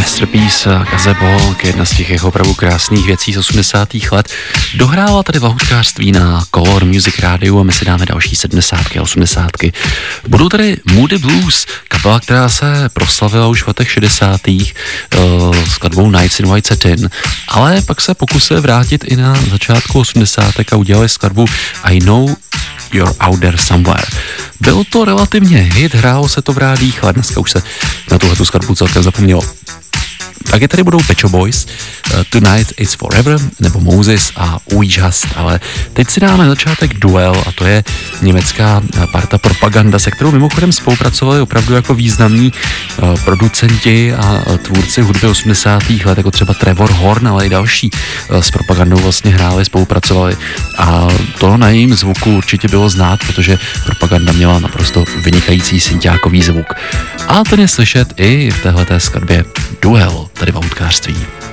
Masterpiece Gazebo, jedna z těch jeho opravdu krásných věcí z 80. let, dohrála tady v lahůdkářství na Color Music rádiu a my si dáme další 70. a 80. Budou tady Moody Blues, kapela, která se proslavila už v letech 60. skladbou Nights in White Satin, ale pak se pokusili vrátit i na začátku 80. a udělali skladbu I Know You're Out There Somewhere. Byl to relativně hit, hrálo se to v rádích, ale dneska už se na tuhletu skladbu celkem zapomnělo. Taky tady budou Pet Shop Boys, Tonight It's Forever, nebo Moses a We Just, ale teď si dáme na začátek Duel a to je německá parta Propaganda, se kterou mimochodem spolupracovali opravdu jako významní producenti a tvůrci hudby 80. let, jako třeba Trevor Horn, ale i další s Propagandou vlastně hráli, spolupracovali a to na jejím zvuku určitě bylo znát, protože Propaganda měla naprosto vynikající synťákový zvuk. A ten je slyšet i v téhleté skladbě Duel, tady v lahůdkářství.